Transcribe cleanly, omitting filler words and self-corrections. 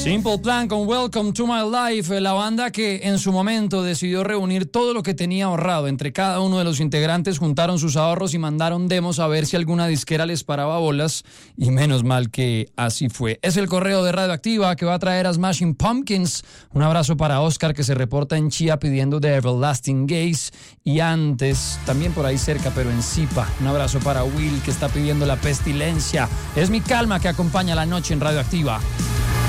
Simple Plan con Welcome to My Life, la banda que en su momento decidió reunir todo lo que tenía ahorrado. Entre cada uno de los integrantes juntaron sus ahorros y mandaron demos a ver si alguna disquera les paraba bolas, y menos mal que así fue. Es el correo de Radioactiva que va a traer a Smashing Pumpkins. Un abrazo para Oscar, que se reporta en Chía pidiendo The Everlasting Gaze, y antes, también por ahí cerca pero en Zipa, un abrazo para Will, que está pidiendo La Pestilencia. Es Mi Calma que acompaña la noche en Radioactiva.